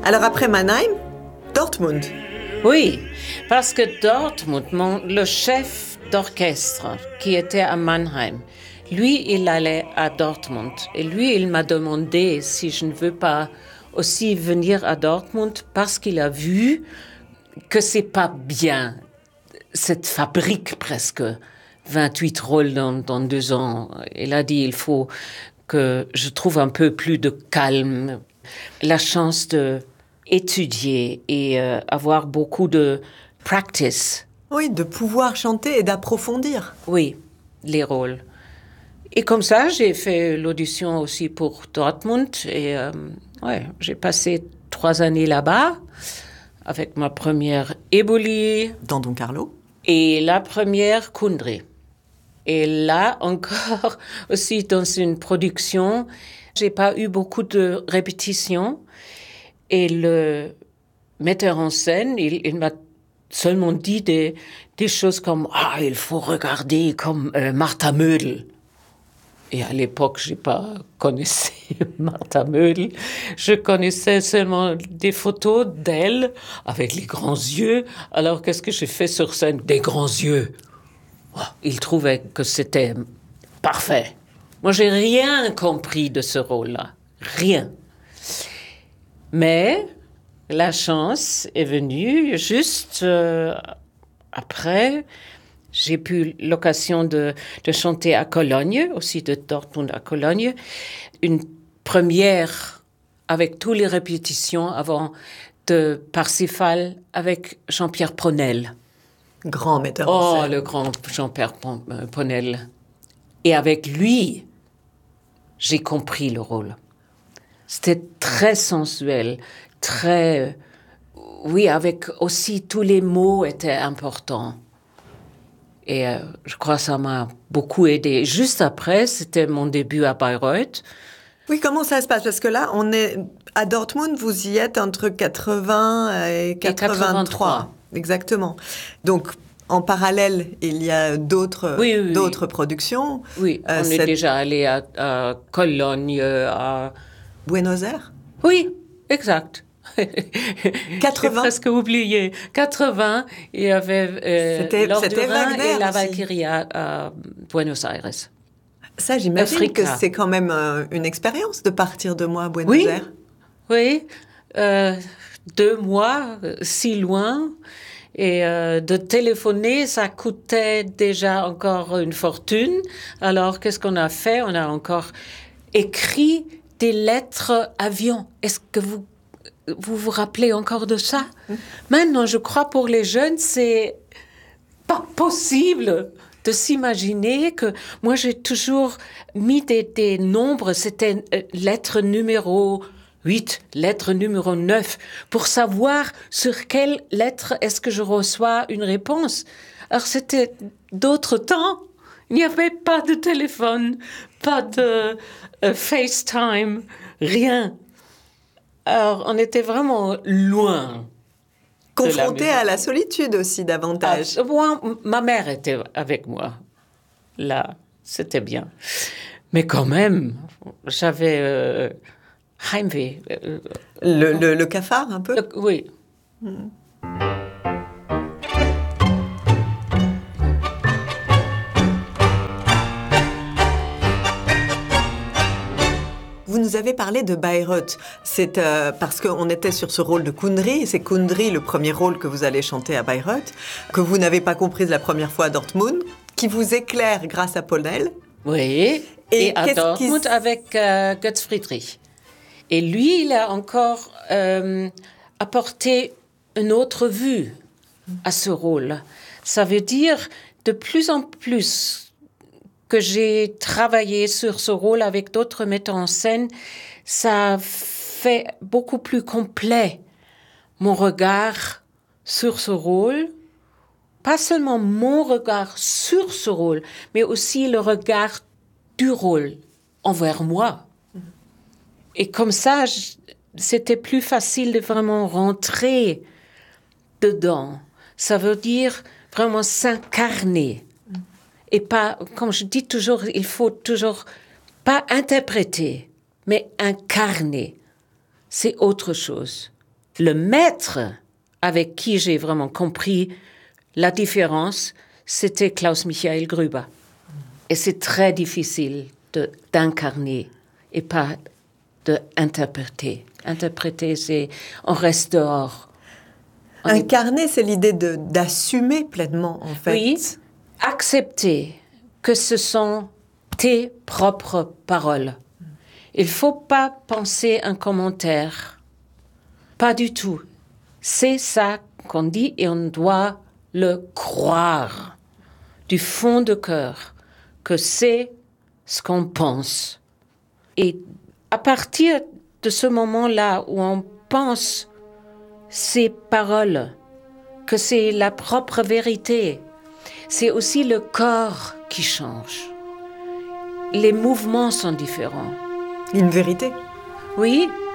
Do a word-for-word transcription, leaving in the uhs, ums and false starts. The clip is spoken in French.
Alors après Mannheim, Dortmund. Oui, parce que Dortmund, mon, le chef d'orchestre qui était à Mannheim, lui, il allait à Dortmund. Et lui, il m'a demandé si je ne veux pas aussi venir à Dortmund parce qu'il a vu que c'est pas bien, cette fabrique presque, vingt-huit rôles dans, dans deux ans. Il a dit, il faut que je trouve un peu plus de calme, la chance de étudier et euh, avoir beaucoup de practice. Oui, de pouvoir chanter et d'approfondir. Oui, les rôles. Et comme ça, j'ai fait l'audition aussi pour Dortmund. Et euh, ouais, j'ai passé trois années là-bas avec ma première Éboli. Dans Don Carlo. Et la première Kundry. Et là encore, aussi dans une production, j'ai pas eu beaucoup de répétitions. Et le metteur en scène, il, il m'a seulement dit des, des choses comme « Ah, il faut regarder comme euh, Martha Mödl ». Et à l'époque, je n'ai pas connaissé Martha Mödl. Je connaissais seulement des photos d'elle avec les grands yeux. Alors, qu'est-ce que j'ai fait sur scène? Des grands yeux. Oh, il trouvait que c'était parfait. Moi, j'ai rien compris de ce rôle-là. Rien. Mais la chance est venue juste euh, après. J'ai eu l'occasion de, de chanter à Cologne, aussi de Dortmund à Cologne, une première avec toutes les répétitions avant de Parsifal avec Jean-Pierre Ponel. Grand metteur oh, en scène. Oh, le grand Jean-Pierre Ponel. Et avec lui, j'ai compris le rôle. C'était très sensuel, très... Oui, avec aussi tous les mots étaient importants. Et euh, je crois que ça m'a beaucoup aidé. Juste après, c'était mon début à Bayreuth. Oui, comment ça se passe? Parce que là, on est à Dortmund, vous y êtes entre quatre-vingts et quatre-vingt-trois. Et quatre-vingt-trois. Exactement. Donc, en parallèle, il y a d'autres, oui, oui, d'autres oui. productions. Oui, euh, on cette... est déjà allé à, à Cologne, à... Buenos Aires? Oui, exact. quatre-vingts. J'ai presque oublié. quatre-vingts, il y avait euh, c'était, Lord c'était du Rhin Wagner et la aussi. Valkyrie à, à Buenos Aires. Ça, j'imagine Africa. que c'est quand même euh, une expérience de partir de moi à Buenos oui, Aires. Oui, euh, deux mois, si loin. Et euh, de téléphoner, ça coûtait déjà encore une fortune. Alors, qu'est-ce qu'on a fait? On a encore écrit des lettres avion. Est-ce que vous vous, vous rappelez encore de ça? Mmh. Maintenant, je crois pour les jeunes, c'est pas possible de s'imaginer que moi, j'ai toujours mis des, des nombres. C'était euh, lettre numéro huit, lettre numéro neuf, pour savoir sur quelle lettre est-ce que je reçois une réponse. Alors, c'était d'autres temps. Il n'y avait pas de téléphone, pas de euh, FaceTime, rien. Alors, on était vraiment loin. Confronté la à la solitude aussi, davantage. Ah, moi, ma mère était avec moi. Là, c'était bien. Mais quand même, j'avais... Euh, Heimweh. Le, le, le cafard, un peu? Le, oui. Mm. Vous nous avez parlé de Bayreuth. C'est euh, parce qu'on était sur ce rôle de Kundry. C'est Kundry, le premier rôle que vous allez chanter à Bayreuth, que vous n'avez pas comprise la première fois à Dortmund, qui vous éclaire grâce à Ponel. Oui, et, et à Dortmund qui... avec euh, Götz Friedrich. Et lui, il a encore euh, apporté une autre vue à ce rôle. Ça veut dire, de plus en plus que j'ai travaillé sur ce rôle avec d'autres metteurs en scène, ça fait beaucoup plus complet mon regard sur ce rôle. Pas seulement mon regard sur ce rôle, mais aussi le regard du rôle envers moi. Et comme ça, c'était plus facile de vraiment rentrer dedans. Ça veut dire vraiment s'incarner. Et pas, comme je dis toujours, il faut toujours pas interpréter, mais incarner. C'est autre chose. Le maître avec qui j'ai vraiment compris la différence, c'était Klaus-Michael Gruber. Et c'est très difficile de, d'incarner et pas d'interpréter. Interpréter, c'est on reste dehors. On Incarner, est... c'est l'idée de, d'assumer pleinement, en fait. Oui, accepter que ce sont tes propres paroles. Il ne faut pas penser un commentaire. Pas du tout. C'est ça qu'on dit et on doit le croire du fond de cœur que c'est ce qu'on pense. Et à partir de ce moment-là où on pense ces paroles, que c'est la propre vérité, c'est aussi le corps qui change. Les mouvements sont différents. Une vérité. Oui,